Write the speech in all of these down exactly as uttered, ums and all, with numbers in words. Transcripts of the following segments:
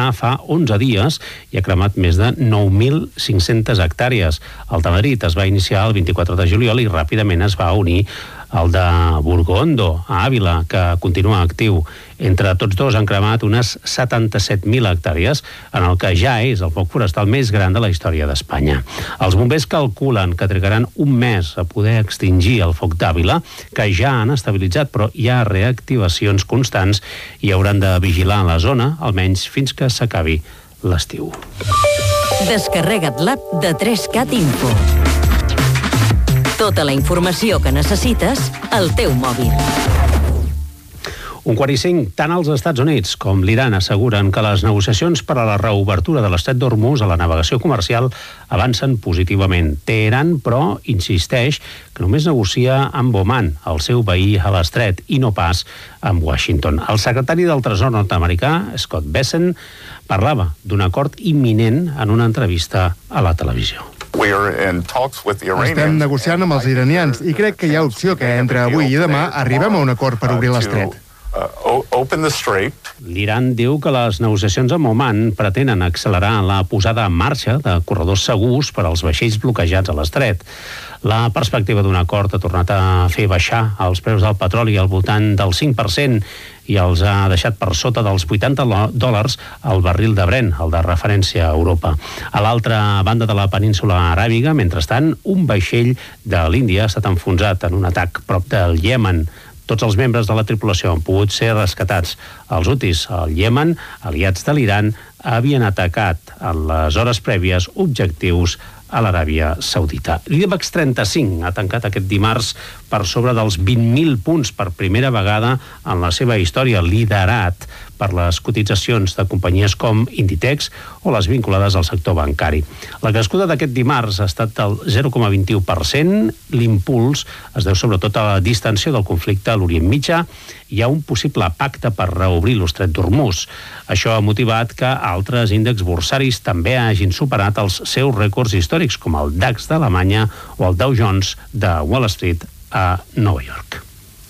començar fa onze dies i ha cremat més de nou mil cinc-centes hectàrees. El de Madrid es va iniciar el vint-i-quatre de juliol i ràpidament es va unir el de Burgondo, a Àvila, que continua actiu. Entre tots dos han cremat unes setanta-set mil hectàrees, en el que ja és el foc forestal més gran de la història d'Espanya. Els bombers calculen que trigaran un mes a poder extingir el foc d'Àvila, que ja han estabilitzat, però hi ha reactivacions constants i hauran de vigilar la zona, almenys fins que s'acabi l'estiu. Descarrega't l'app de tres cat Info. Tota la informació que necessites al teu mòbil. Un quart i cinc, tant els Estats Units com l'Iran asseguren que les negociacions per a la reobertura de l'estret d'Hormuz a la navegació comercial avancen positivament. Teheran, però, insisteix que només negocia amb Oman, el seu veí a l'estret, i no pas amb Washington. El secretari del Tresor nord-americà, Scott Bessent, parlava d'un acord imminent en una entrevista a la televisió. Estem negociant amb els iranians i crec que hi ha opció que entre avui i demà arribem a un acord per obrir l'estret. L'Iran diu que les negociacions amb Oman pretenen accelerar la posada en marxa de corredors segurs per als vaixells bloquejats a l'estret. La perspectiva d'un acord ha tornat a fer baixar els preus del petroli al voltant del cinc per cent i els ha deixat per sota dels vuitanta dòlars el barril de Brent, el de referència a Europa. A l'altra banda de la península aràbiga, mentrestant, un vaixell de l'Índia ha estat enfonsat en un atac prop del Iemen. Tots els membres de la tripulació han pogut ser rescatats. Els hutis al Iemen, aliats de l'Iran, havien atacat en les hores prèvies objectius a l'Aràbia Saudita. L'IBEX trenta-cinc ha tancat aquest dimarts per sobre dels vint mil punts per primera vegada en la seva història, liderat per les cotitzacions de companyies com Inditex o les vinculades al sector bancari. La crescuda d'aquest dimarts ha estat del zero coma vint-i-u per cent. L'impuls es deu sobretot a la distensió del conflicte a l'Orient Mitjà. Hi ha un possible pacte per reobrir l'estret d'Hormuz. Això ha motivat que altres índexs borsaris també hagin superat els seus rècords històrics, com el DAX d'Alemanya o el Dow Jones de Wall Street a Nova York.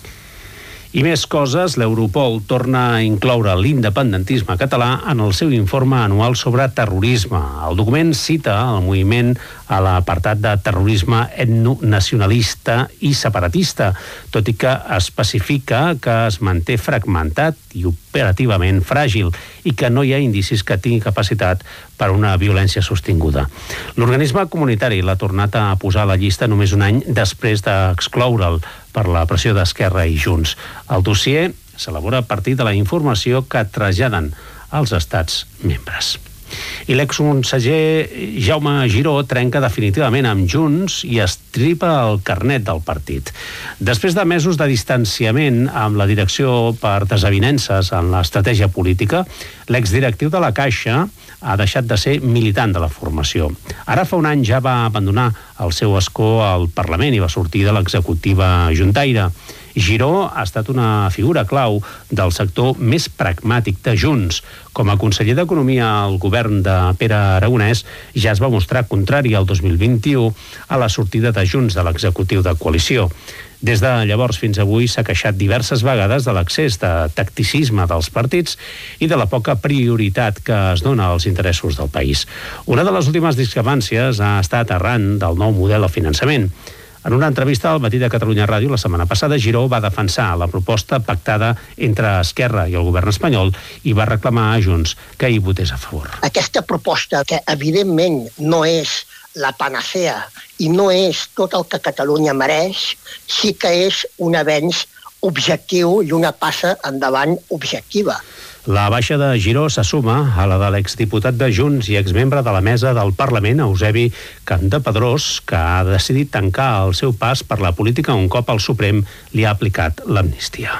I més coses, l'Europol torna a incloure l'independentisme català en el seu informe anual sobre terrorisme. El document cita el moviment a l'apartat de terrorisme etnonacionalista i separatista, tot i que especifica que es manté fragmentat i operativament fràgil i que no hi ha indicis que tingui capacitat per a una violència sostinguda. L'organisme comunitari l'ha tornat a posar a la llista només un any després d'excloure'l per la pressió d'Esquerra i Junts. El dossier s'elabora a partir de la informació que traslladen als estats membres. I l'exconseller Jaume Giró trenca definitivament amb Junts i estripa el carnet del partit. Després de mesos de distanciament amb la direcció per desavinences en l'estratègia política, l'exdirectiu de la Caixa ha deixat de ser militant de la formació. Ara fa un any ja va abandonar el seu escó al Parlament i va sortir de l'executiva juntaire. Giró ha estat una figura clau del sector més pragmàtic de Junts. Com a conseller d'Economia al govern de Pere Aragonès, ja es va mostrar contrari al dos mil vint-i-u a la sortida de Junts de l'executiu de coalició. Des de llavors fins avui s'ha queixat diverses vegades de l'excés de tacticisme dels partits i de la poca prioritat que es dona als interessos del país. Una de les últimes discrepàncies ha estat arran del nou model de finançament. En una entrevista al Matí de Catalunya Ràdio la setmana passada, Giró va defensar la proposta pactada entre Esquerra i el govern espanyol i va reclamar a Junts que hi votés a favor. Aquesta proposta, que evidentment no és la panacea i no és tot el que Catalunya mereix, sí que és un avenç objectiu i una passa endavant objectiva. La baixa de Giró se suma a la de l'exdiputat de Junts i exmembre de la mesa del Parlament, Eusebi Campdepadrós, que ha decidit tancar el seu pas per la política un cop el Suprem li ha aplicat l'amnistia.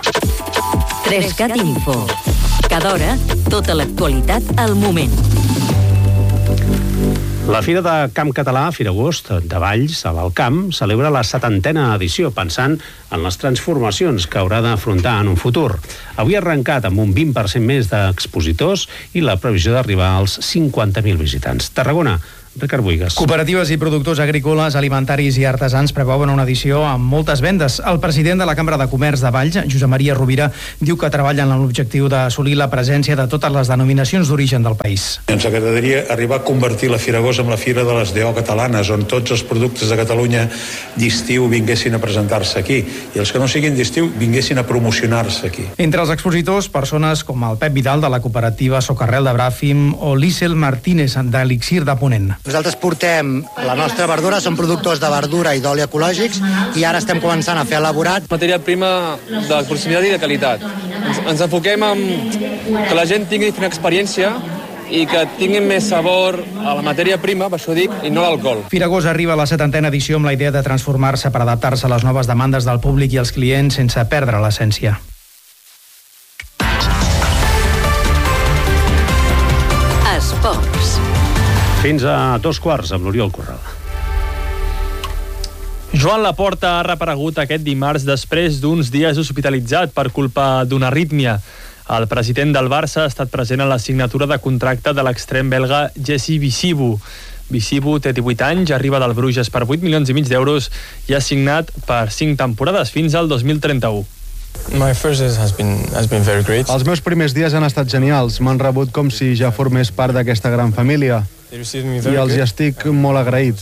tres cat Info. Cada hora, tota l'actualitat al moment. La Fira de Camp Català, Firagost, de Valls, a l'Alt Camp, celebra la setantena edició, pensant en les transformacions que haurà d'afrontar en un futur. Avui ha arrencat amb un vint per cent més d'expositors i la previsió d'arribar als cinquanta mil visitants. Tarragona Ricard Buigas. Cooperatives i productors agrícoles, alimentaris i artesans preveuen una edició amb moltes vendes. El president de la Cambra de Comerç de Valls, Josep Maria Rovira, diu que treballen en l'objectiu d'assolir la presència de totes les denominacions d'origen del país. Ens agradaria arribar a convertir la Firagosa en la Fira de les D O catalanes, on tots els productes de Catalunya d'estiu vinguessin a presentar-se aquí, i els que no siguin d'estiu vinguessin a promocionar-se aquí. Entre els expositors, persones com el Pep Vidal de la cooperativa Socarrel de Bràfim o l'Ísel Martínez de l'Elixir de Ponent. Nosaltres portem la nostra verdura, som productors de verdura i d'oli ecològics i ara estem començant a fer elaborat. Matèria prima de proximitat i de qualitat. Ens, ens enfoquem en que la gent tingui una experiència i que tinguin més sabor a la matèria prima, per això dic, i no l'alcohol. Firagosa arriba a la setantena edició amb la idea de transformar-se per adaptar-se a les noves demandes del públic i els clients sense perdre l'essència. Esports. Fins a dos quarts amb l'Oriol Corral. Joan Laporta ha reaparegut aquest dimarts després d'uns dies hospitalitzat per culpa d'una arrítmia. El president del Barça ha estat present en la signatura de contracte de l'extrem belga Jesse Visibu. Visibu té divuit anys, arriba del Bruges per vuit milions i mig d'euros i ha signat per cinc temporades fins al dos mil trenta-u. My first days has been has been very great. Els meus primers dies han estat genials. M'han rebut com si ja formés part d'aquesta gran família. I els hi estic molt agraït.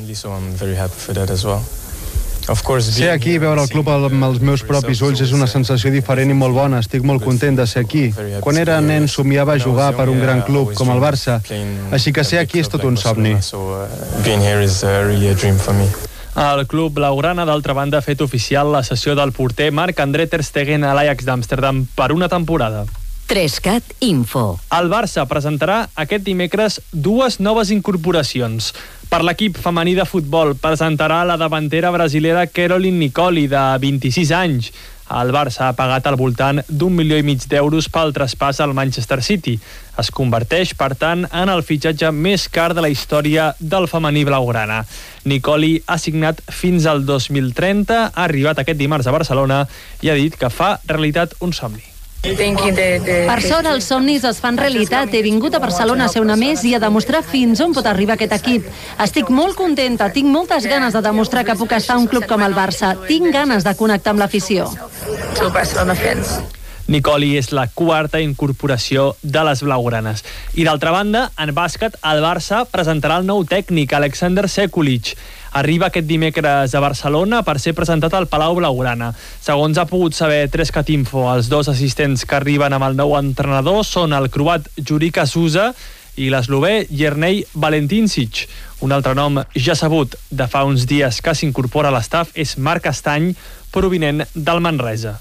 Ser aquí i veure el club amb els meus propis ulls és una sensació diferent i molt bona. Estic molt content de ser aquí. Quan era nen somiava jugar per un gran club com el Barça, així que ser aquí és tot un somni. El club blaugrana, d'altra banda, ha fet oficial la cessió del porter Marc-André ter Stegen a l'Ajax d'Amsterdam per una temporada. Trescat Info. El Barça presentarà aquest dimecres dues noves incorporacions. Per l'equip femení de futbol presentarà la davantera brasilera Caroline Nicoli, de vint-i-sis anys. El Barça ha pagat al voltant d'un milió i mig d'euros pel traspàs al Manchester City. Es converteix, per tant, en el fitxatge més car de la història del femení blaugrana. Nicoli ha signat fins al dos mil trenta, ha arribat aquest dimarts a Barcelona i ha dit que fa realitat un somni. Per sort, els somnis es fan realitat. He vingut a Barcelona a ser una més i a demostrar fins on pot arribar aquest equip. Estic molt contenta, tinc moltes ganes de demostrar que puc estar a un club com el Barça. Tinc ganes de connectar amb l'afició. Nicoli és la quarta incorporació de les blaugranes. I d'altra banda, en bàsquet, el Barça presentarà el nou tècnic, Alexander Sekulic. Arriba aquest dimecres a Barcelona per ser presentat al Palau Blaugrana. Segons ha pogut saber Trescat Info, els dos assistents que arriben amb el nou entrenador són el croat Jurika Susa i l'eslovè Jernei Valentincic. Un altre nom ja sabut de fa uns dies que s'incorpora a l'estaf és Marc Estany, provinent del Manresa.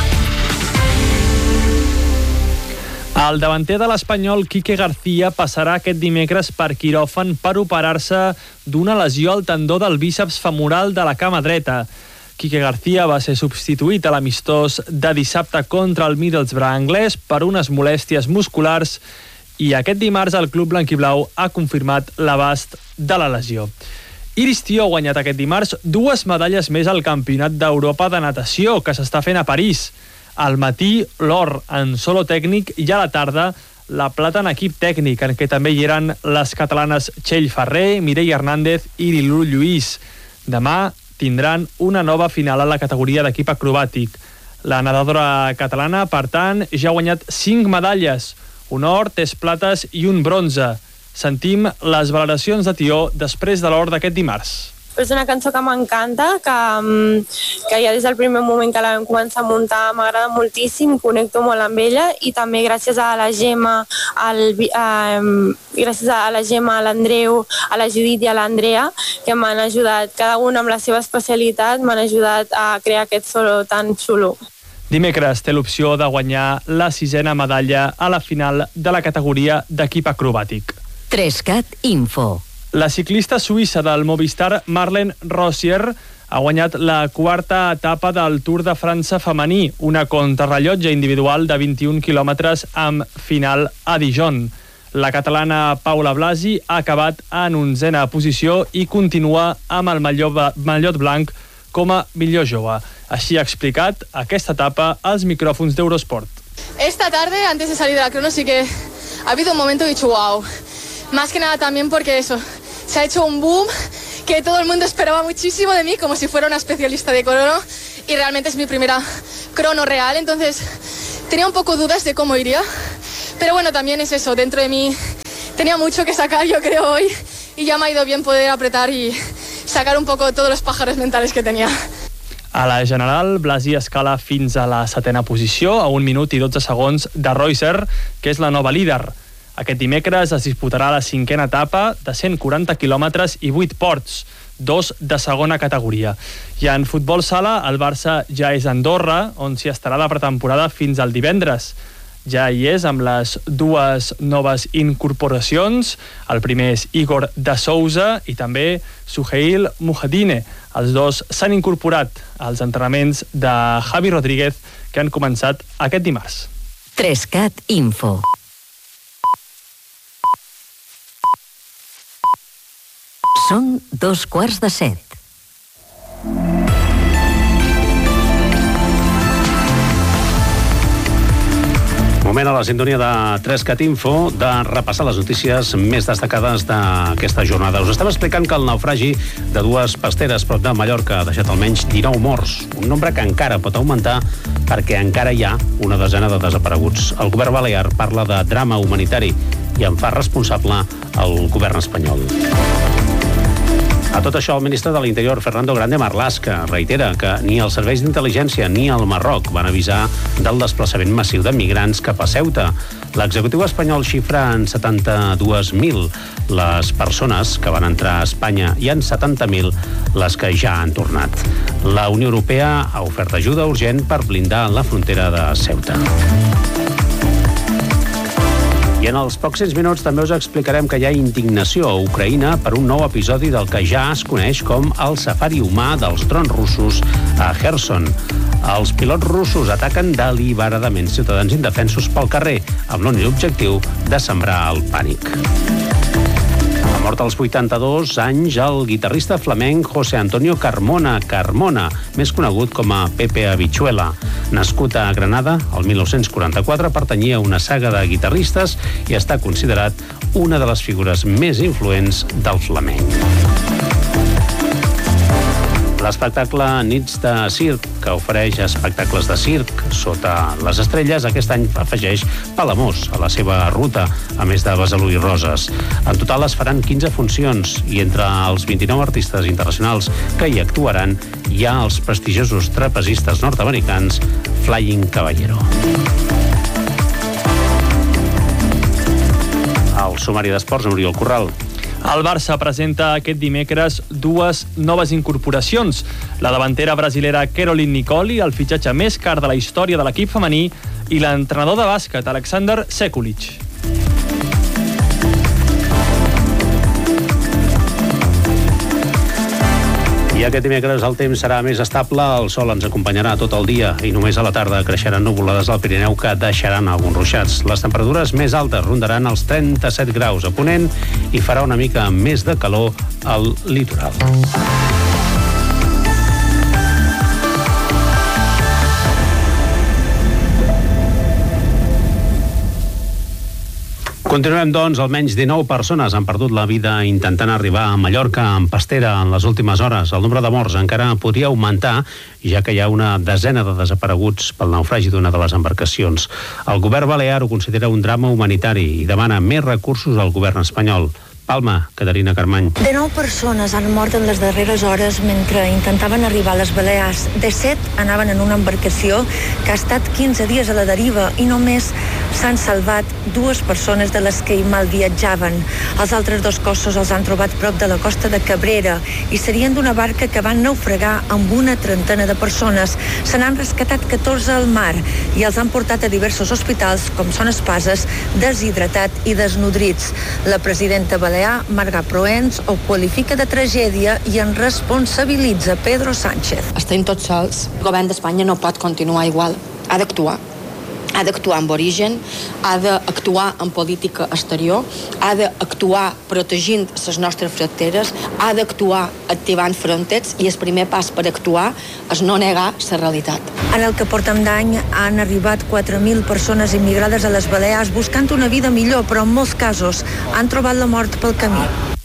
El davanter de l'Espanyol, Quique García, passarà aquest dimecres per quiròfan per operar-se d'una lesió al tendó del bíceps femoral de la cama dreta. Quique García va ser substituït a l'amistós de dissabte contra el Middlesbrough anglès per unes molèsties musculars i aquest dimarts el club blanquiblau ha confirmat l'abast de la lesió. Iris Tió ha guanyat aquest dimarts dues medalles més al Campionat d'Europa de natació que s'està fent a París. Al matí, l'or en solo tècnic i a la tarda, la plata en equip tècnic, en què també hi eren les catalanes Txell Ferrer, Mireia Hernández i Lilu Lluís. Demà tindran una nova final a la categoria d'equip acrobàtic. La nedadora catalana, per tant, ja ha guanyat cinc medalles, un or, tres plates i un bronze. Sentim les valoracions de Tió després de l'or d'aquest dimarts. És una cançó que m'encanta, que, que ja des del primer moment que la vam començar a muntar m'agrada moltíssim, connecto molt amb ella i també gràcies a la Gemma, al, a, gràcies a la Gemma, a l'Andreu, a la Judit i a l'Andrea, que m'han ajudat, cada una amb la seva especialitat, m'han ajudat a crear aquest solo tan xulo. Dimecres té l'opció de guanyar la sisena medalla a la final de la categoria d'equip acrobàtic. Trescat Info. La ciclista suïssa del Movistar Marlene Rossier ha guanyat la quarta etapa del Tour de França femení, una contrarrellotge individual de vint-i-un quilòmetres amb final a Dijon. La catalana Paula Blasi ha acabat en onzena posició i continua amb el mallot blanc com a millor jove. Així ha explicat aquesta etapa als micrófonos de Eurosport. Esta tarde, antes de salir de la crono, sí que ha habido un momento que he dicho wow. Más que nada también porque eso, se ha hecho un boom, que todo el mundo esperaba muchísimo de mí, como si fuera una especialista de crono, y realmente es mi primera crono real, entonces tenía un poco dudas de cómo iría, pero bueno, también es eso, dentro de mí tenía mucho que sacar, yo creo, hoy, y ya me ha ido bien poder apretar y sacar un poco todos los pájaros mentales que tenía. A la general, Blasi escala fins a la setena posició, a un minut i dotze segons de Reusser, que és la nova líder. Aquest dimecres es disputarà la cinquena etapa de cent quaranta quilòmetres i vuit ports, dos de segona categoria. I en futbol sala, el Barça ja és a Andorra, on s'hi estarà la pretemporada fins al divendres. Ja hi és amb les dues noves incorporacions. El primer és Igor de Souza i també Suheil Mujahedin. Els dos s'han incorporat als entrenaments de Javi Rodríguez, que han començat aquest dimarts. Trescat Info. Són dos quarts de set. Moment a la sintonia de Trescat Info de repassar les notícies més destacades d'aquesta jornada. Us estem explicant que el naufragi de dues pasteres prop de Mallorca ha deixat almenys dinou morts, un nombre que encara pot augmentar perquè encara hi ha una desena de desapareguts. El govern balear parla de drama humanitari i en fa responsable el govern espanyol. A tot això, el ministre de l'Interior, Fernando Grande Marlaska, reitera que ni els serveis d'intel·ligència ni el Marroc van avisar del desplaçament massiu de migrants cap a Ceuta. L'executiu espanyol xifra en setanta-dues mil les persones que van entrar a Espanya i en setanta mil les que ja han tornat. La Unió Europea ha ofert ajuda urgent per blindar la frontera de Ceuta. I en els pròxims minuts també us explicarem que hi ha indignació a Ucraïna per un nou episodi del que ja es coneix com el safari humà dels drons russos a Kherson. Els pilots russos ataquen deliberadament ciutadans indefensos pel carrer, amb l'únic objectiu de sembrar el pànic. Ha mort als vuitanta-dos anys el guitarrista flamenc José Antonio Carmona Carmona, més conegut com a Pepe Habichuela. Nascut a Granada, el mil nou-cents quaranta-quatre, pertanyia a una saga de guitarristes i està considerat una de les figures més influents del flamenc. L'espectacle Nits de Circ, que ofereix espectacles de circ sota les estrelles, aquest any afegeix Palamós a la seva ruta, a més de Besalú i Roses. En total es faran quinze funcions i entre els vint-i-nou artistes internacionals que hi actuaran hi ha els prestigiosos trapezistes nord-americans Flying Caballero. Al sumari d'esports, Oriol Corral. El Barça presenta aquest dimecres dues noves incorporacions. La davantera brasilera Caroline Nicoli, el fitxatge més car de la història de l'equip femení, i l'entrenador de bàsquet, Alexander Sekulic. I aquest dimecres el temps serà més estable, el sol ens acompanyarà tot el dia i només a la tarda creixeran nuvolades al Pirineu que deixaran alguns ruixats. Les temperatures més altes rondaran els trenta-set graus a Ponent i farà una mica més de calor al litoral. Continuem, doncs. Almenys dinou persones han perdut la vida intentant arribar a Mallorca en pastera en les últimes hores. El nombre de morts encara podria augmentar, ja que hi ha una desena de desapareguts pel naufragi d'una de les embarcacions. El govern balear ho considera un drama humanitari i demana més recursos al govern espanyol. Palma, Caterina Carmany. dinou persones han mort en les darreres hores mentre intentaven arribar a les Balears. disset anaven en una embarcació que ha estat quinze dies a la deriva i només s'han salvat dues persones de les que hi mal viatjaven. Els altres dos cossos els han trobat prop de la costa de Cabrera i serien d'una barca que van naufragar amb una trentena de persones. Se n'han rescatat catorze al mar i els han portat a diversos hospitals, com són Espases, deshidratat i desnodrits. La presidenta balear, Marga Proens, ho qualifica de tragèdia i en responsabilitza Pedro Sánchez. Estem tots sols. El govern d'Espanya no pot continuar igual. Ha d'actuar. Ha d'actuar amb origen, ha d'actuar en política exterior, ha d'actuar protegint les nostres fronteres, ha d'actuar activant fronteres i el primer pas per actuar és no negar la realitat. En el que portem d'any han arribat quatre mil persones immigrades a les Balears buscant una vida millor, però en molts casos han trobat la mort pel camí.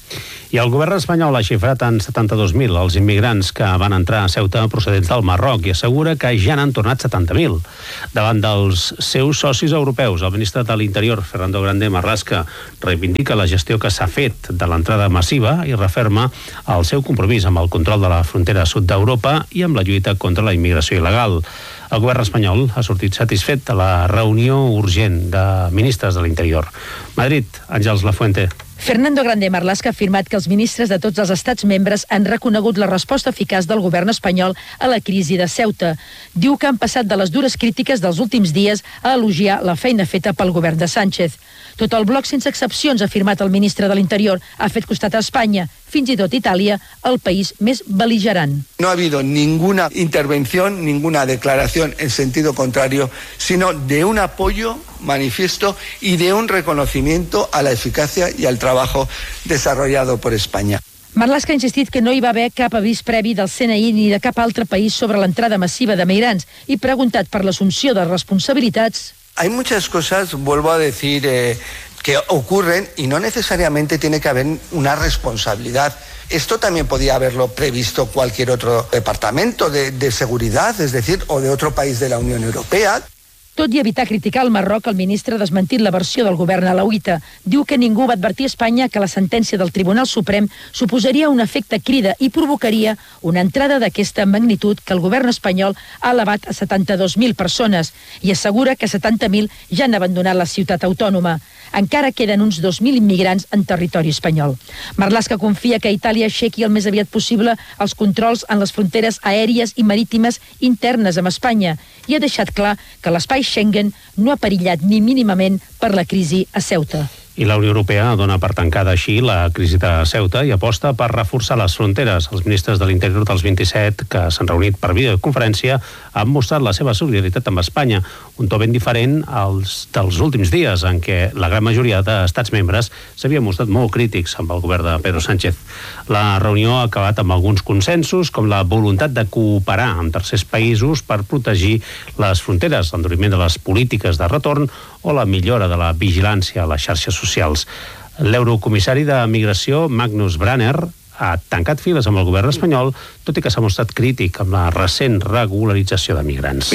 I el govern espanyol ha xifrat en setanta-dos mil els immigrants que van entrar a Ceuta procedents del Marroc i assegura que ja n'han tornat setanta mil. Davant dels seus socis europeus, el ministre de l'Interior, Fernando Grande Marlaska, reivindica la gestió que s'ha fet de l'entrada massiva i referma el seu compromís amb el control de la frontera sud d'Europa i amb la lluita contra la immigració il·legal. El govern espanyol ha sortit satisfet de la reunió urgent de ministres de l'Interior. Madrid, Àngels Lafuente. Fernando Grande Marlaska ha afirmat que els ministres de tots els estats membres han reconegut la resposta eficaç del govern espanyol a la crisi de Ceuta. Diu que han passat de les dures crítiques dels últims dies a elogiar la feina feta pel govern de Sánchez. Tot el bloc, sense excepcions, ha afirmat el ministre de l'Interior, ha fet costat a Espanya, fins i tot Itàlia, el país més beligerant. No ha habido ninguna intervención, ninguna declaración en sentido contrario, sino de un apoyo manifiesto y de un reconocimiento a la eficacia y al trabajo desarrollado por España. Marlaska ha insistit que no hi va haver cap avís previ del C N I ni de cap altre país sobre l'entrada massiva de migrants i preguntat per l'assumpció de responsabilitats. Hay muchas cosas, vuelvo a decir, eh, que ocurren y no necesariamente tiene que haber una responsabilidad. Esto también podía haberlo previsto cualquier otro departamento de, de seguridad, es decir, o de otro país de la Unión Europea. Tot i evitar criticar el Marroc, el ministre ha desmentit la versió del govern alauita. Diu que ningú va advertir a Espanya que la sentència del Tribunal Suprem suposaria un efecte crida i provocaria una entrada d'aquesta magnitud que el govern espanyol ha elevat a setanta-dos mil persones i assegura que setanta mil ja han abandonat la ciutat autònoma. Encara queden uns dos mil immigrants en territori espanyol. Marlaska confia que Itàlia aixequi el més aviat possible els controls en les fronteres aèries i marítimes internes amb Espanya i ha deixat clar que l'espai Schengen no ha perillat ni mínimament per la crisi a Ceuta. I la Unió Europea dona per tancada així la crisi de Ceuta i aposta per reforçar les fronteres. Els ministres de l'Interior dels vint-i-set, que s'han reunit per videoconferència, han mostrat la seva solidaritat amb Espanya, un to ben diferent als dels últims dies, en què la gran majoria d'estats membres s'havien mostrat molt crítics amb el govern de Pedro Sánchez. La reunió ha acabat amb alguns consensos, com la voluntat de cooperar amb tercers països per protegir les fronteres, l'enduriment de les polítiques de retorn o la millora de la vigilància a les xarxes socials. L'eurocomissari de Migració, Magnus Branner, ha tancat files amb el govern espanyol, tot i que s'ha mostrat crític amb la recent regularització de migrants.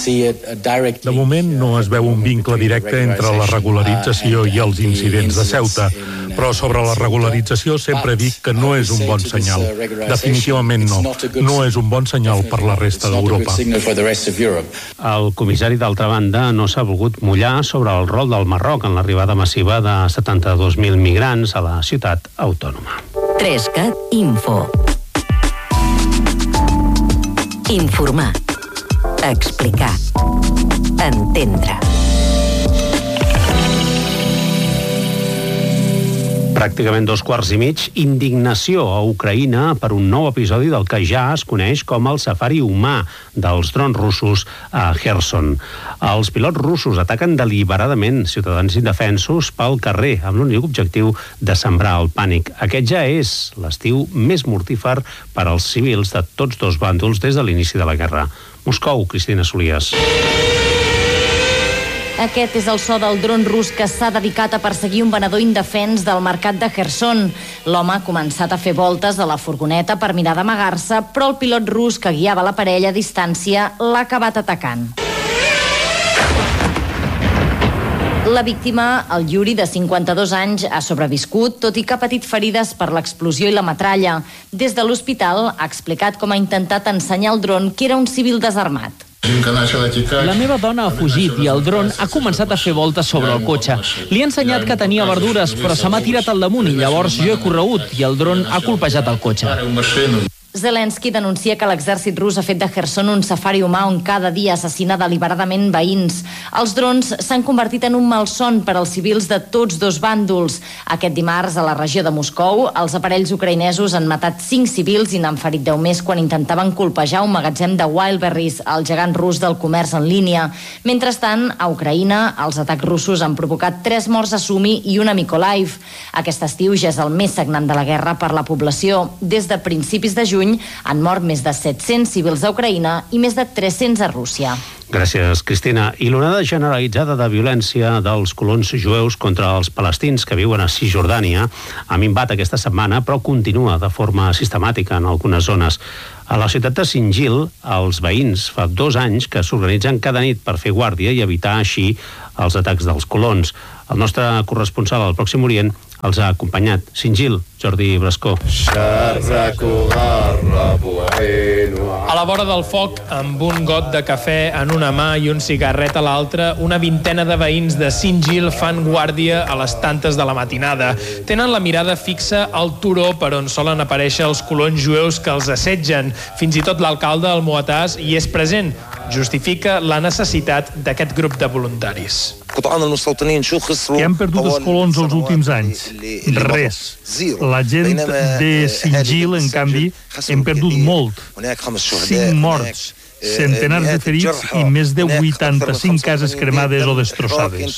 De moment no es veu un vincle directe entre la regularització i els incidents de Ceuta, però sobre la regularització sempre dic que no és un bon senyal. Definitivament no. No és un bon senyal per la resta d'Europa. El comissari, d'altra banda, no s'ha volgut mullar sobre el rol del Marroc en l'arribada massiva de setanta-dos mil migrants a la ciutat autònoma. Trescat Info. Informar. Explicar. Entendre. Pràcticament dos quarts i mig, indignació a Ucraïna per un nou episodi del que ja es coneix com el safari humà dels drons russos a Kherson. Els pilots russos ataquen deliberadament ciutadans indefensos pel carrer amb l'únic objectiu de sembrar el pànic. Aquest ja és l'estiu més mortífer per als civils de tots dos bàndols des de l'inici de la guerra. Moscou, Cristina Solies. Aquest és el so del dron rus que s'ha dedicat a perseguir un venedor indefens del mercat de Kherson. L'home ha començat a fer voltes a la furgoneta per mirar d'amagar-se, però el pilot rus que guiava l'aparell a distància l'ha acabat atacant. La víctima, el Yuri, de cinquanta-dos anys, ha sobreviscut, tot i que ha patit ferides per l'explosió i la metralla. Des de l'hospital ha explicat com ha intentat ensenyar el dron que era un civil desarmat. La meva dona ha fugit i el dron ha començat a fer voltes sobre el cotxe. Li he ensenyat que tenia verdures, però se m'ha tirat al damunt i llavors jo he corregut i el dron ha colpejat el cotxe. Zelensky denuncia que l'exèrcit rus ha fet de Kherson un safari humà on cada dia assassina deliberadament veïns. Els drons s'han convertit en un malson per als civils de tots dos bàndols. Aquest dimarts, a la regió de Moscou, els aparells ucraïnesos han matat cinc civils i n'han ferit deu més quan intentaven colpejar un magatzem de Wildberries, el gegant gegant rus del comerç en línia. Mentrestant, a Ucraïna, els atacs russos han provocat tres morts a Sumi i una a Mykolaiv. Aquest estiu ja és el més sagnant de la guerra per la població. Des de principis de juny han mort més de set-cents civils a Ucraïna i més de tres-cents a Rússia. Gràcies, Cristina. I l'onada generalitzada de violència dels colons jueus contra els palestins que viuen a Cisjordània ha minvat aquesta setmana, però continua de forma sistemàtica en algunes zones. A la ciutat de Singil, els veïns fa dos anys que s'organitzen cada nit per fer guàrdia i evitar així els atacs dels colons. El nostre corresponsal al Pròxim Orient els ha acompanyat. Singil, Jordi Brascó. A la vora del foc, amb un got de cafè en una mà i un cigarret a l'altra, una vintena de veïns de Singil fan guàrdia a les tantes de la matinada. Tenen la mirada fixa al turó per on solen aparèixer els colons jueus que els assetgen. Fins i tot l'alcalde, el Moatàs, hi és present. Justifica la necessitat d'aquest grup de voluntaris. Què han perdut els colons els últims anys? Res. La gent de Singil, en canvi, hem perdut molt. Cinc morts, centenars de ferits i més de vuitanta-cinc cases cremades o destrossades.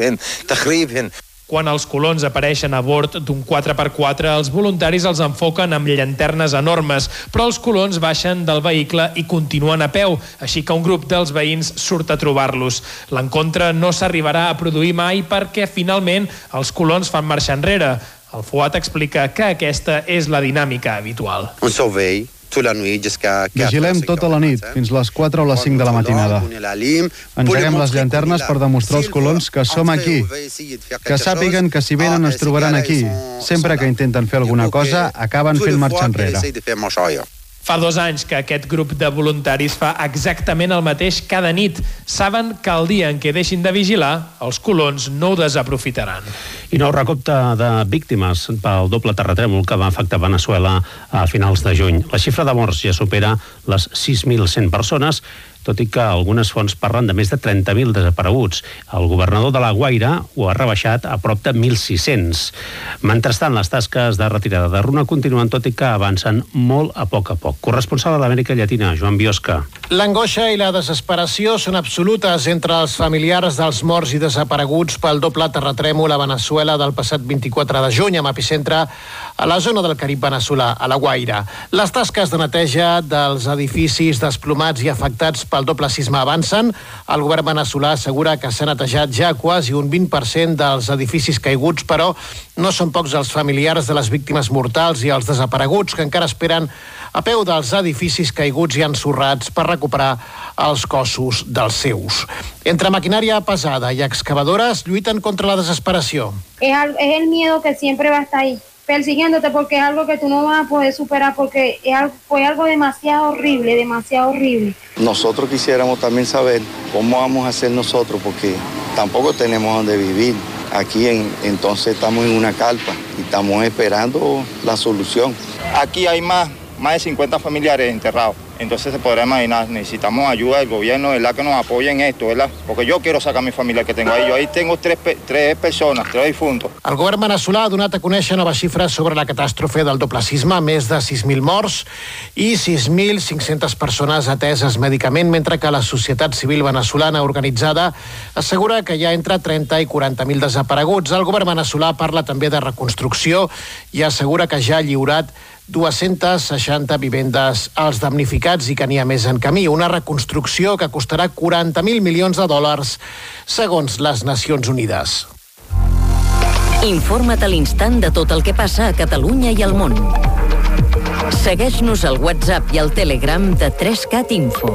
Quan els colons apareixen a bord d'un quatre per quatre, els voluntaris els enfoquen amb llanternes enormes, però els colons baixen del vehicle i continuen a peu, així que un grup dels veïns surt a trobar-los. L'encontre no s'arribarà a produir mai perquè, finalment, els colons fan marxa enrere. El Fuat explica que aquesta és la dinàmica habitual. Vigilem tota la nit, fins les quatre o les cinc de la matinada. Engeguem les llanternes per demostrar als colons que som aquí, que sàpiguen que si venen ens trobaran aquí. Sempre que intenten fer alguna cosa, acaben fent marxa enrere. Fa dos anys que aquest grup de voluntaris fa exactament el mateix cada nit. Saben que el dia en què deixin de vigilar, els colons no ho desaprofitaran. I nou recompte de víctimes pel doble terratrèmol que va afectar Veneçuela a finals de juny. La xifra de morts ja supera les sis mil cent persones, tot i que algunes fonts parlen de més de trenta mil desapareguts. El governador de La Guaira ho ha rebaixat a prop de mil sis-cents. Mentrestant, les tasques de retirada de runa continuen, tot i que avancen molt a poc a poc. Corresponsal de l'Amèrica Llatina, Joan Biosca. L'angoixa i la desesperació són absolutes entre els familiars dels morts i desapareguts pel doble terratrèmol a Veneçuela del passat vint-i-quatre de juny, amb epicentre a la zona del Carib veneçolà, a La Guaira. Les tasques de neteja dels edificis desplomats i afectats pel doble sisme avancen. El govern veneçolà assegura que s'ha netejat ja quasi un vint per cent dels edificis caiguts, però no són pocs els familiars de les víctimes mortals i els desapareguts que encara esperen a peu dels edificis caiguts i ensorrats per recuperar els cossos dels seus. Entre maquinària pesada i excavadores lluiten contra la desesperació. Es el miedo que siempre va a estar ahí, persiguiéndote, porque es algo que tú no vas a poder superar, porque es algo, fue algo demasiado horrible, demasiado horrible. Nosotros quisiéramos también saber cómo vamos a hacer nosotros, porque tampoco tenemos donde vivir. Aquí en, entonces estamos en una carpa y estamos esperando la solución. Aquí hay más, más de cincuenta familiares enterrados. Entonces se podrá imaginar, necesitamos ayuda del gobierno, ¿verdad? Que nos apoye en esto, ¿verdad? Porque yo quiero sacar a mi familia que tengo ahí. Yo ahí tengo tres, tres persones, tres difuntos. El govern veneçolà ha donat a conèixer noves xifres sobre la catàstrofe del doble sisme, més de sis mil morts i sis mil cinc-centes persones ateses mèdicament, mentre que la societat civil veneçolana organitzada assegura que hi ha entre trenta i quaranta mil desapareguts. El govern veneçolà parla també de reconstrucció i assegura que ja ha lliurat dues-centes seixanta vivendes als damnificats i que n'hi ha més en camí. Una reconstrucció que costarà quaranta mil milions de dòlars, segons les Nacions Unides. Informa't a l'instant de tot el que passa a Catalunya i al món. Segueix-nos al WhatsApp i al Telegram de tres cat Info.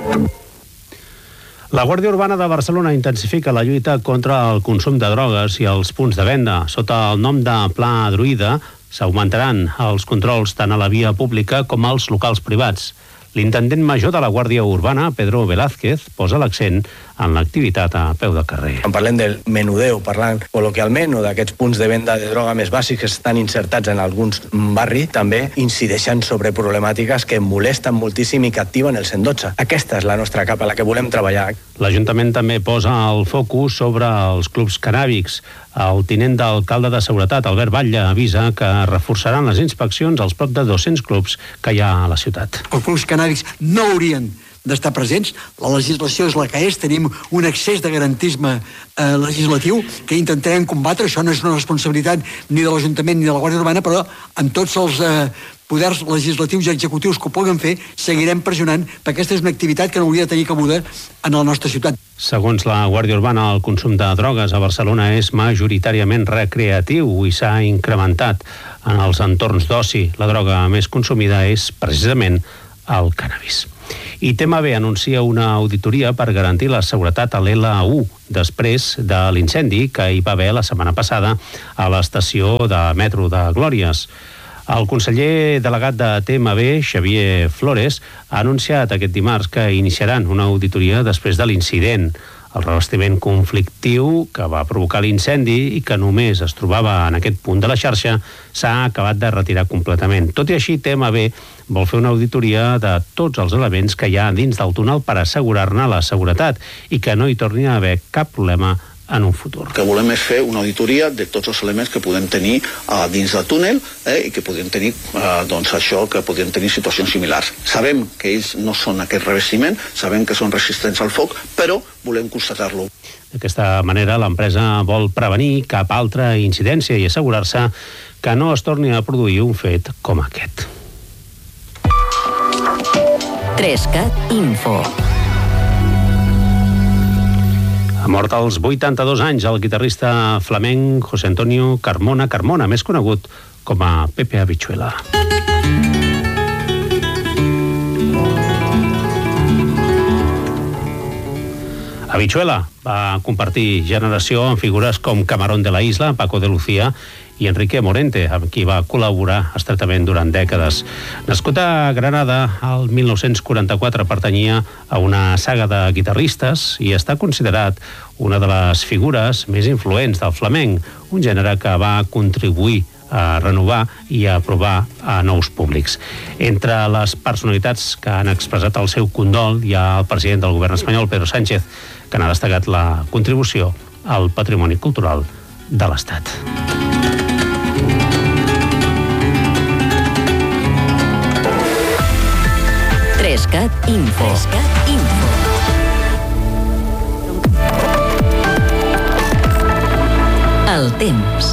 La Guàrdia Urbana de Barcelona intensifica la lluita contra el consum de drogues i els punts de venda. Sota el nom de Pla Druida, s'augmentaran els controls tant a la via pública com als locals privats. L'intendent major de la Guàrdia Urbana, Pedro Velázquez, posa l'accent en l'activitat a peu de carrer. Quan parlem del menudeo, parlant col·loquialment, o d'aquests punts de venda de droga més bàsics que estan insertats en alguns barris, també incideixen sobre problemàtiques que molesten moltíssim i que activen el cent dotze. Aquesta és la nostra capa, la que volem treballar. L'Ajuntament també posa el focus sobre els clubs cannàbics. El tinent d'alcalde de Seguretat, Albert Batlle, avisa que reforçaran les inspeccions als prop de dos-cents clubs que hi ha a la ciutat. Els clubs cannàbics no haurien d'estar presents. La legislació és la que és, tenim un excés de garantisme eh, legislatiu que intentarem combatre. Això no és una responsabilitat ni de l'Ajuntament ni de la Guàrdia Urbana, però amb tots els eh, poders legislatius i executius que ho puguen fer, seguirem pressionant, perquè aquesta és una activitat que no hauria de tenir cabuda en la nostra ciutat. Segons la Guàrdia Urbana, el consum de drogues a Barcelona és majoritàriament recreatiu i s'ha incrementat en els entorns d'oci. La droga més consumida és precisament el cannabis. I T M B anuncia una auditoria per garantir la seguretat a l'L u després de l'incendi que hi va haver la setmana passada a l'estació de metro de Glòries. El conseller delegat de T M B, Xavier Flores, ha anunciat aquest dimarts que iniciaran una auditoria després de l'incident. El revestiment conflictiu que va provocar l'incendi i que només es trobava en aquest punt de la xarxa s'ha acabat de retirar completament. Tot i així, T M B vol fer una auditoria de tots els elements que hi ha dins del túnel per assegurar-ne la seguretat i que no hi torni a haver cap problema en un futur. El que volem és fer una auditoria de tots els elements que podem tenir uh, dins del túnel eh, i que podem tenir uh, doncs això, que podem tenir situacions similars. Sabem que ells no són aquest revestiment, sabem que són resistents al foc, però volem constatar-lo. D'aquesta manera, l'empresa vol prevenir cap altra incidència i assegurar-se que no es torni a produir un fet com aquest. Trescat Info. Ha mort als vuitanta-dos anys el guitarrista flamenc José Antonio Carmona Carmona, més conegut com a Pepe Habichuela. Habichuela va compartir generació amb figures com Camarón de la Isla, Paco de Lucía i Enrique Morente, amb qui va col·laborar estretament durant dècades. Nascut a Granada, el mil nou-cents quaranta-quatre pertanyia a una saga de guitarristes i està considerat una de les figures més influents del flamenc, un gènere que va contribuir a renovar i a provar a nous públics. Entre les personalitats que han expressat el seu condol hi ha el president del govern espanyol, Pedro Sánchez, que n'ha destacat la contribució al patrimoni cultural de l'Estat. Trescat Info. Trescat Info. El temps.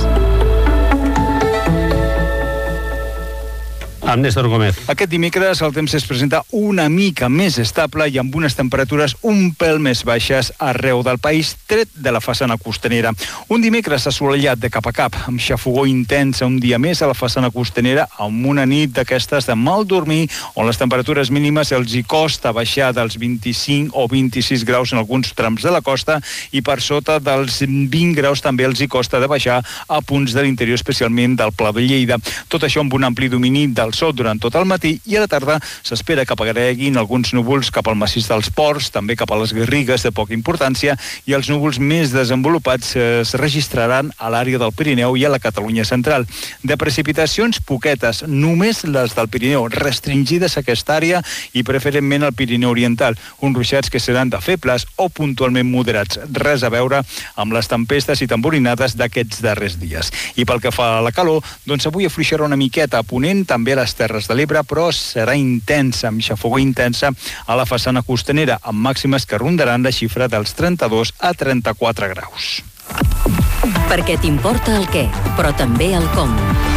Amb Néstor Gómez. Aquest dimecres el temps es presenta una mica més estable i amb unes temperatures un pèl més baixes arreu del país, tret de la façana costanera. Un dimecres assolellat de cap a cap, amb xafogor intensa un dia més a la façana costanera, amb una nit d'aquestes de mal dormir, on les temperatures mínimes els hi costa baixar dels vint-i-cinc o vint-i-sis graus en alguns trams de la costa i per sota dels vint graus també els hi costa de baixar a punts de l'interior, especialment del Pla de Lleida. Tot això amb un ampli domini del sol durant tot el matí i a la tarda s'espera que apareguin alguns núvols cap al massís dels Ports, també cap a les Garrigues de poca importància, i els núvols més desenvolupats es registraran a l'àrea del Pirineu i a la Catalunya central. De precipitacions poquetes, només les del Pirineu, restringides a aquesta àrea i preferentment al Pirineu oriental, uns ruixats que seran de febles o puntualment moderats, res a veure amb les tempestes i tamborinades d'aquests darrers dies. I pel que fa a la calor, doncs avui afluixarà una miqueta a ponent, també a les Terres de l'Ebre, però serà intensa, amb xafogor intensa a la façana costanera, amb màximes que rondaran la xifra dels trenta-dos a trenta-quatre graus. Perquè t'importa el què, però també el com.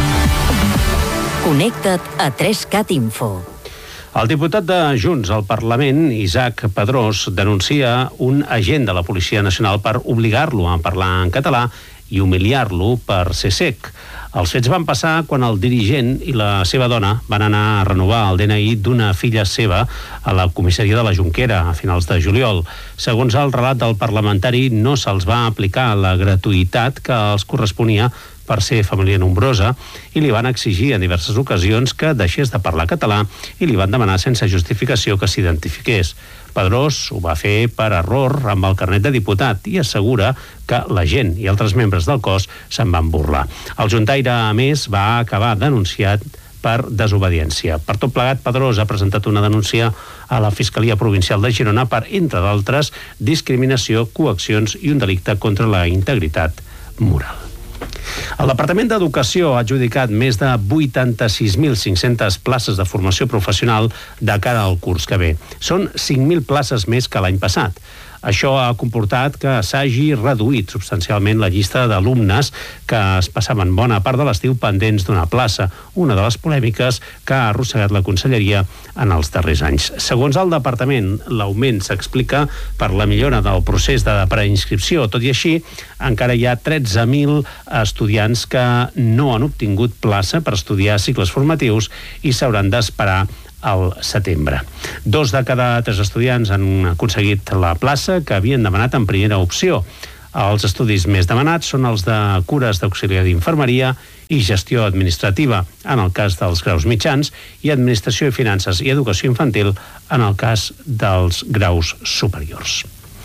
Connecta't a Trescat Info. El diputat de Junts al Parlament, Isaac Pedrós, denuncia un agent de la Policia Nacional per obligar-lo a parlar en català i humiliar-lo per ser sec. Els fets van passar quan el dirigent i la seva dona van anar a renovar el D N I d'una filla seva a la comissaria de la Jonquera a finals de juliol. Segons el relat del parlamentari, no se'ls va aplicar la gratuïtat que els corresponia per ser família nombrosa i li van exigir en diverses ocasions que deixés de parlar català i li van demanar sense justificació que s'identifiqués. Pedrós ho va fer per error amb el carnet de diputat i assegura que la gent i altres membres del cos se'n van burlar. El juntaire, a més, va acabar denunciat per desobediència. Per tot plegat, Pedrós ha presentat una denúncia a la Fiscalia Provincial de Girona per, entre d'altres, discriminació, coaccions i un delicte contra la integritat moral. El Departament d'Educació ha adjudicat més de vuitanta-sis mil cinc-centes places de formació professional de cara al curs que ve. Són cinc mil places més que l'any passat. Això ha comportat que s'hagi reduït substancialment la llista d'alumnes que es passaven bona part de l'estiu pendents d'una plaça, una de les polèmiques que ha arrossegat la Conselleria en els darrers anys. Segons el Departament, l'augment s'explica per la millora del procés de preinscripció. Tot i així, encara hi ha tretze mil estudiants que no han obtingut plaça per estudiar cicles formatius i s'hauran d'esperar al setembre. Dos de cada tres estudiants han aconseguit la plaça que havien demanat en primera opció. Els estudis més demanats són els de cures d'auxiliar d'infermeria i gestió administrativa, en el cas dels graus mitjans, i administració i finances i educació infantil, en el cas dels graus superiors.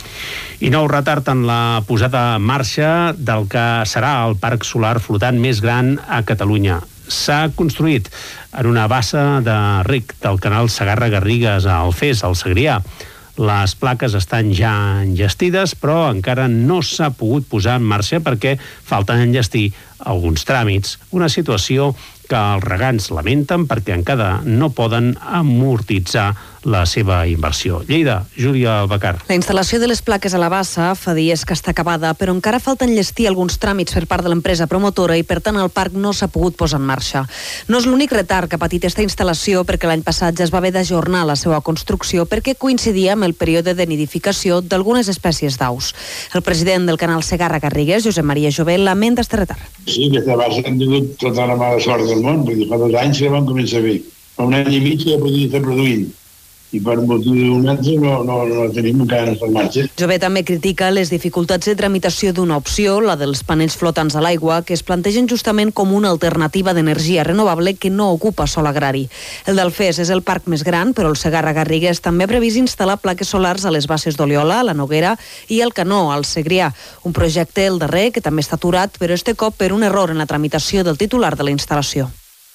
I nou retard en la posada en marxa del que serà el parc solar flotant més gran a Catalunya. S'ha construït en una bassa de rec del canal Segarra-Garrigues a Alfés, al Segrià. Les plaques estan ja enllestides, però encara no s'ha pogut posar en marxa perquè falten enllestir alguns tràmits. Una situació que els regants lamenten perquè encara no poden amortitzar la seva inversió. Lleida, Júlia Albacar. La instal·lació de les plaques a la bassa fa dies que està acabada, però encara falta enllestir alguns tràmits per part de l'empresa promotora i, per tant, el parc no s'ha pogut posar en marxa. No és l'únic retard que ha patit esta instal·lació, perquè l'any passat ja es va haver d'ajornar la seva construcció perquè coincidia amb el període de nidificació d'algunes espècies d'aus. El president del canal Segarra-Garrigues, Josep Maria Jové, lamenta este retard. Sí, aquesta bassa han tingut tota la mala sort del món, perquè fa dos anys que van començar a fer. Fa un any i mig ja podia estar produint. I per motiu d'un altre no, no, no tenim encara en marxa. Jové també critica les dificultats de tramitació d'una opció, la dels panells flotants a l'aigua, que es plantegen justament com una alternativa d'energia renovable que no ocupa sòl agrari. El d'Alfés és el parc més gran, però el Segarra-Garrigues també ha previst instal·lar plaques solars a les basses d'Oliola, la Noguera i el Canó, al Segrià. Un projecte, el darrer, que també està aturat, però este cop per un error en la tramitació del titular de la instal·lació.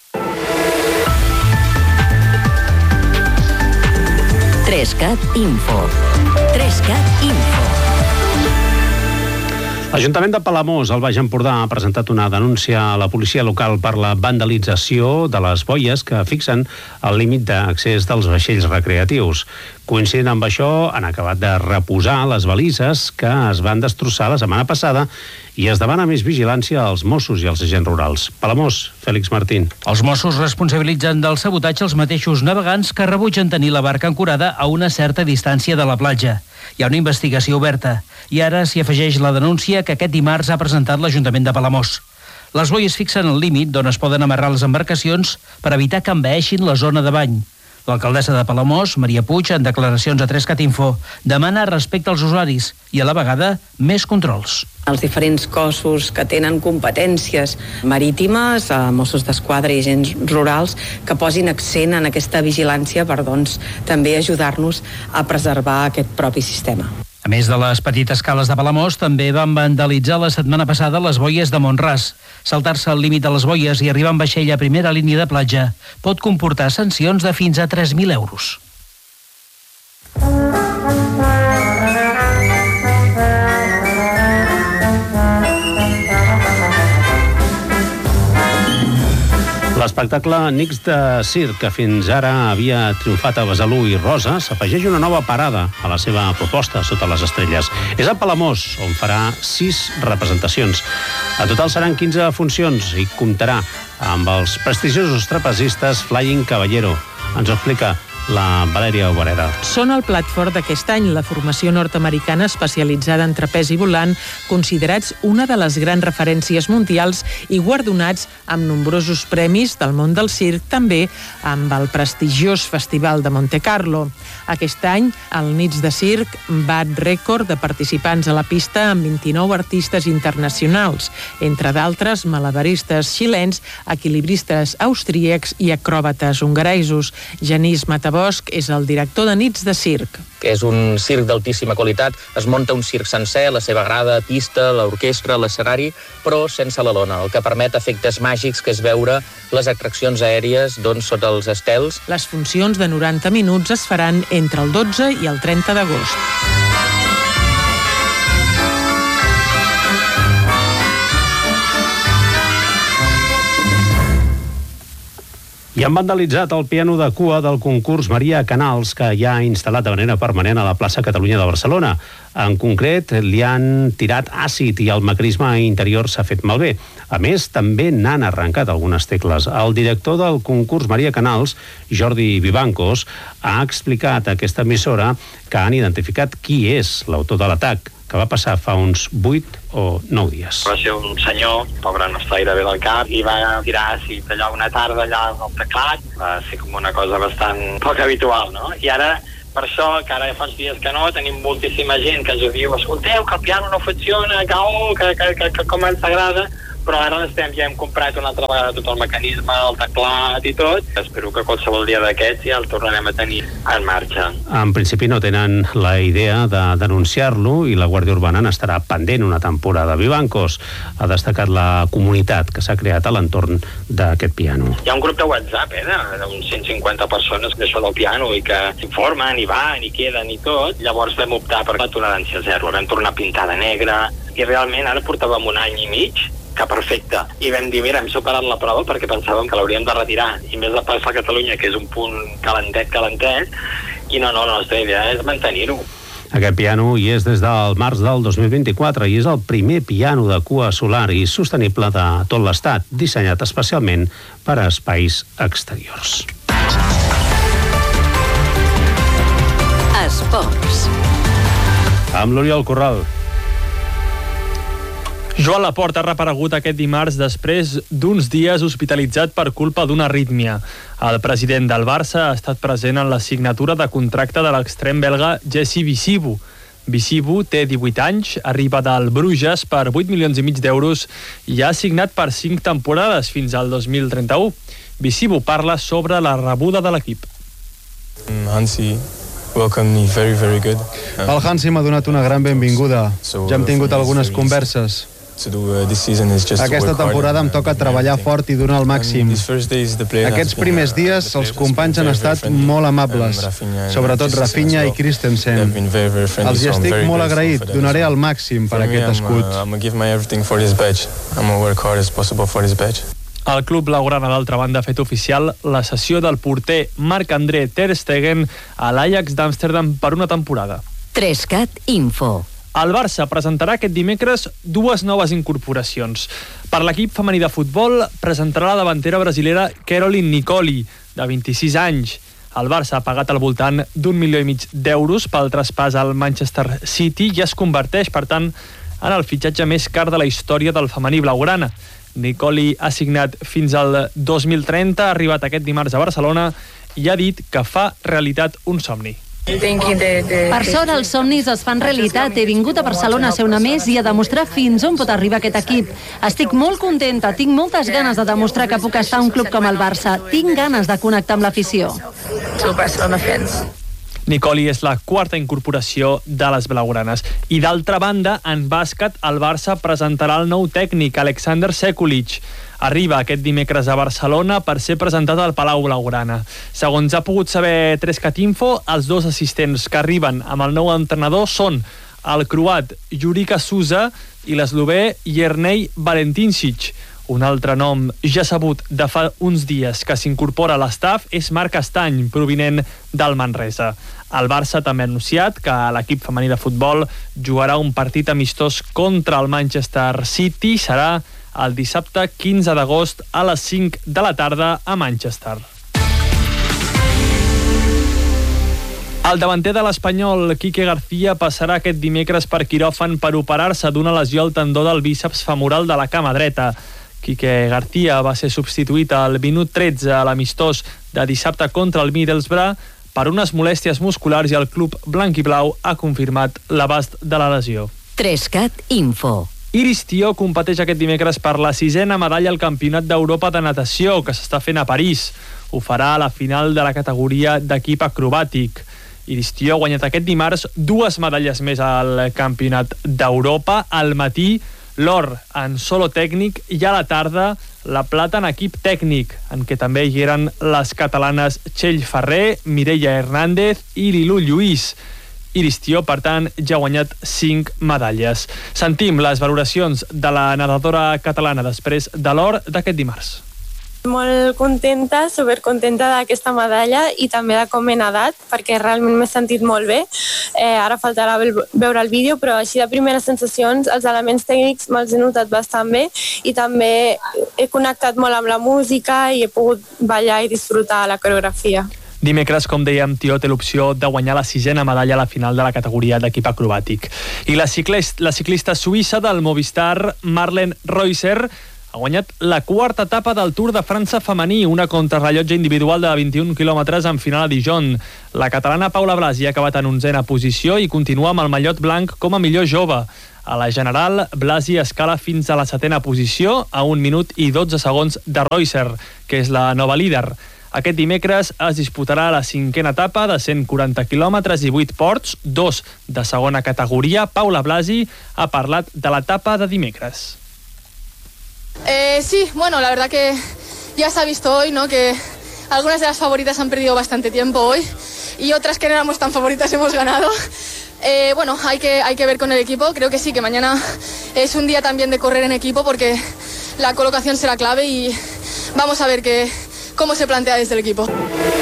Trescat Info. Trescat Info. L'Ajuntament de Palamós, al Baix Empordà, ha presentat una denúncia a la policia local per la vandalització de les boies que fixen el límit d'accés dels vaixells recreatius. Coincidint amb això, han acabat de reposar les balises que es van destrossar la setmana passada i es demana més vigilància als Mossos i als agents rurals. Palamós, Fèlix Martín. Els Mossos responsabilitzen del sabotatge els mateixos navegants que rebutgen tenir la barca ancorada a una certa distància de la platja. Hi ha una investigació oberta i ara s'hi afegeix la denúncia que aquest dimarts ha presentat l'Ajuntament de Palamós. Les boies fixen el límit d'on es poden amarrar les embarcacions per evitar que envaeixin la zona de bany. L'alcaldessa de Palamós, Maria Puig, en declaracions a Trescat Info, demana respecte als usuaris i, a la vegada, més controls. Els diferents cossos que tenen competències marítimes, Mossos d'Esquadra i agents rurals, que posin accent en aquesta vigilància per, doncs, també ajudar-nos a preservar aquest propi sistema. A més de les petites cales de Palamós, també van vandalitzar la setmana passada les boies de Mont-ras. Saltar-se el límit de les boies i arribar amb vaixell a primera línia de platja pot comportar sancions de fins a tres mil euros. L'espectacle Nits de Circ, que fins ara havia triomfat a Besalú i Rosa, s'afegeix una nova parada a la seva proposta Sota les estrelles. És a Palamós, on farà sis representacions. En total seran quinze funcions i comptarà amb els prestigiosos trapezistes Flying Caballero. Ens ho explica la Valèria Obereda. Són el plat fort d'aquest any, la formació nord-americana especialitzada en trapezi volant, considerats una de les grans referències mundials i guardonats amb nombrosos premis del món del circ, també amb el prestigiós Festival de Monte Carlo. Aquest any, el Nits de Circ bat rècord de participants a la pista amb vint-i-nou artistes internacionals, entre d'altres malabaristes xilens, equilibristes austríacs i acròbates hongaresos. Genís Matabó Bosch és el director de Nits de Circ. És un circ d'altíssima qualitat, es munta un circ sencer, la seva grada, pista, l'orquestra, l'escenari, però sense la lona, el que permet efectes màgics, que és veure les atraccions aèries doncs, sota els estels. Les funcions de noranta minuts es faran entre el dotze i el trenta d'agost. I han vandalitzat el piano de cua del concurs Maria Canals, que ja ha instal·lat de manera permanent a la plaça Catalunya de Barcelona. En concret, li han tirat àcid i el mecanisme interior s'ha fet malbé. A més, també n'han arrencat algunes tecles. El director del concurs Maria Canals, Jordi Vivancos, ha explicat a aquesta emissora que han identificat qui és l'autor de l'atac, que va passar fa uns vuit o nou dies. Va ser un senyor, pobre, no està gaire bé del cap, i va tirar àcid allà una tarda allà al teclat. Va ser com una cosa bastant poc habitual, no? I ara, per això, que ara fa uns dies que no, tenim moltíssima gent que ens diu, escolteu, que el piano no funciona, que, oh, que, que, que, que com ens agrada, però ara estem, ja hem comprat una altra vegada tot el mecanisme, el teclat i tot. Espero que qualsevol dia d'aquests ja el tornarem a tenir en marxa. En principi no tenen la idea de denunciar-lo i la Guàrdia Urbana n'estarà pendent una temporada. Vivancos ha destacat la comunitat que s'ha creat a l'entorn d'aquest piano. Hi ha un grup de WhatsApp, eh, d'uns cent cinquanta persones que això del piano i que s'informen i van i queden i tot. Llavors vam optar per la tolerància zero. Vam tornar a pintar de negre i realment ara portàvem un any i mig que perfecte. I vam dir, mira, hem superat la prova perquè pensàvem que l'hauríem de retirar. I més de pas a Catalunya, que és un punt calentet, calentet, i no, no, la nostra idea és mantenir-ho. Aquest piano hi és des del març del dos mil vint-i-quatre i és el primer piano de cua solar i sostenible de tot l'Estat, dissenyat especialment per a espais exteriors. Esports. Amb l'Oriol Corral. Joan Laporta ha reaparegut aquest dimarts després d'uns dies hospitalitzat per culpa d'una arrítmia. El president del Barça ha estat present en la signatura de contracte de l'extrem belga Jesse Bissibu. Bissibu té divuit anys, arriba del Bruges per vuit milions i mig d'euros i ha signat per cinc temporades fins al dos mil trenta-u. Bissibu parla sobre la rebuda de l'equip. Hansi welcomed me very, very good. El Hansi m'ha donat una gran benvinguda. Ja hem tingut algunes converses. Aquesta temporada em toca treballar fort i donar el màxim. Aquests primers dies els companys han estat molt amables, sobretot Rafinha i Christensen. Els hi estic molt agraït, donaré el màxim per aquest escut. El club blaugrana, d'altra banda, ha fet oficial la cessió del porter Marc-André Ter Stegen a l'Ajax d'Amsterdam per una temporada. Trescat Info. El Barça presentarà aquest dimecres dues noves incorporacions. Per l'equip femení de futbol presentarà la davantera brasilera Caroline Nicoli, de vint-i-sis anys. El Barça ha pagat al voltant d'un milió i mig d'euros pel traspàs al Manchester City i es converteix, per tant, en el fitxatge més car de la història del femení blaugrana. Nicoli ha signat fins al dos mil trenta, ha arribat aquest dimarts a Barcelona i ha dit que fa realitat un somni. Per sort, els somnis es fan realitat. He vingut a Barcelona a ser una més i a demostrar fins on pot arribar aquest equip. Estic molt contenta, tinc moltes ganes de demostrar que puc estar a un club com el Barça. Tinc ganes de connectar amb l'afició. Nicoli és la quarta incorporació de les blaugranes. I d'altra banda, en bàsquet, el Barça presentarà el nou tècnic, Alexander Sekulic. Arriba aquest dimecres a Barcelona per ser presentat al Palau Blaugrana. Segons ha pogut saber Trescat Info, els dos assistents que arriben amb el nou entrenador són el croat Jurika Susa i l'eslovè Jernej Valentincic. Un altre nom ja sabut de fa uns dies que s'incorpora a l'estaf és Marc Estany, provinent del Manresa. El Barça també ha anunciat que l'equip femení de futbol jugarà un partit amistós contra el Manchester City. Serà el dissabte quinze d'agost a les cinc de la tarda a Manchester. El davanter de l'Espanyol, Quique García, passarà aquest dimecres per quiròfan per operar-se d'una lesió al tendó del bíceps femoral de la cama dreta. Quique García va ser substituït al minut tretze a l'amistós de dissabte contra el Middlesbrough per unes molèsties musculars i el club blanc i blau ha confirmat l'abast de la lesió. Trescat Info. Iris Tió competeix aquest dimecres per la sisena medalla al Campionat d'Europa de natació que s'està fent a París. Ho farà a la final de la categoria d'equip acrobàtic. Iris Tió ha guanyat aquest dimarts dues medalles més al Campionat d'Europa. Al matí, l'or en solo tècnic i a la tarda la plata en equip tècnic, en què també hi eren les catalanes Txell Ferrer, Mireia Hernández i Lilú Lluís. Iris Tió, per tant, ja ha guanyat cinc medalles. Sentim les valoracions de la nedadora catalana després de l'or d'aquest dimarts. Molt contenta, supercontenta d'aquesta medalla i també de com he nedat, perquè realment m'he sentit molt bé. Eh, ara faltarà veure el vídeo, però així de primeres sensacions, els elements tècnics me'ls he notat bastant bé i també he connectat molt amb la música i he pogut ballar i disfrutar la coreografia. Dimecres, com dèiem, Tió té l'opció de guanyar la sisena medalla a la final de la categoria d'equip acrobàtic. I la ciclista, la ciclista suïssa del Movistar, Marlen Reusser, ha guanyat la quarta etapa del Tour de França femení, una contrarrellotge individual de vint-i-un quilòmetres en final a Dijon. La catalana Paula Blasi ha acabat en onzena posició i continua amb el mallot blanc com a millor jove. A la general, Blasi escala fins a la setena posició, a un minut i dotze segons de Reusser, que és la nova líder. Aquest dimecres es disputarà la cinquena etapa de cent quaranta quilòmetres i vuit ports, dos de segona categoria. Paula Blasi ha parlat de l'etapa de dimecres. Eh, sí, bueno, la verdad que ya se ha visto hoy, ¿no? Que algunas de las favoritas han perdido bastante tiempo hoy y otras que no éramos tan favoritas hemos ganado. Eh, bueno, hay que, hay que ver con el equipo. Creo que sí, que mañana es un día también de correr en equipo porque la colocación será clave y vamos a ver que, cómo se plantea desde el equipo.